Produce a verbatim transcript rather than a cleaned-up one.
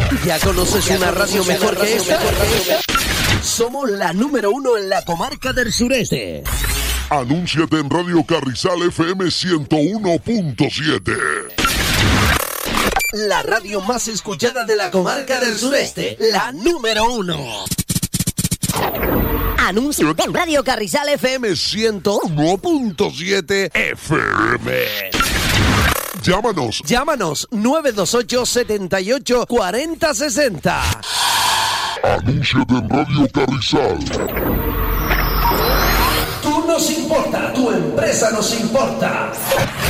¿Ya conoces una radio mejor que esta? Somos la número uno en la comarca del sureste. Anúnciate en Radio Carrizal F M ciento uno punto siete. La radio más escuchada de la comarca del sureste. La número uno. Anúnciate en Radio Carrizal F M ciento uno punto siete F M. Llámanos. Llámanos nueve dos ocho, setenta y ocho, cuarenta sesenta. Anúnciate en Radio Carrizal. Tú nos importa, tu empresa nos importa.